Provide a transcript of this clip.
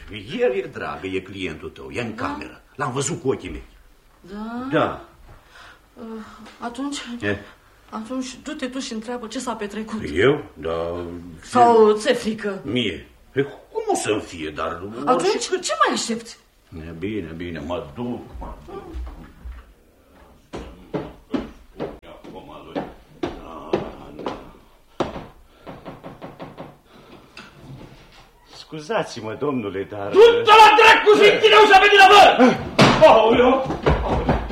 El e, dragă, e clientul tău, e în cameră. L-am văzut cu ochii mei. Da? Da. Atunci du-te tu și întreabă ce s-a petrecut. Eu? Da. Sau ți-e frică? Mie? Cum o să-mi fie, dar... Atunci ce mai aștepți? Bine, mă duc. Scuzați-mă, domnule, dar... Du-te la dracu, Zintine, o să veni la văr!